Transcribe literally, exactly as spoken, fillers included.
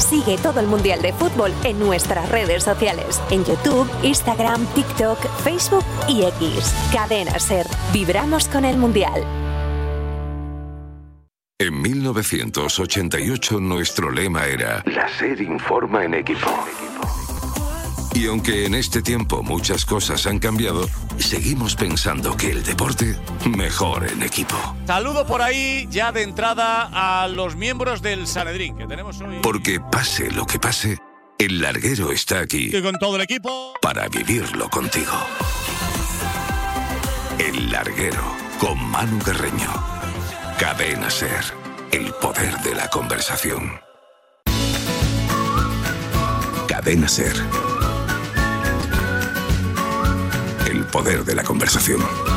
Sigue todo el Mundial de Fútbol en nuestras redes sociales, en YouTube, Instagram, TikTok, Facebook y X. Cadena SER. Vibramos con el Mundial. En mil novecientos ochenta y ocho nuestro lema era La SER informa en equipo. Y aunque en este tiempo muchas cosas han cambiado, seguimos pensando que el deporte mejor en equipo. Saludo por ahí ya de entrada a los miembros del Sanedrín que tenemos hoy. Porque pase lo que pase, el larguero está aquí. Y con todo el equipo. Para vivirlo contigo. El larguero con Manu Carreño. Cadena SER, el poder de la conversación. Cadena SER, el poder de la conversación.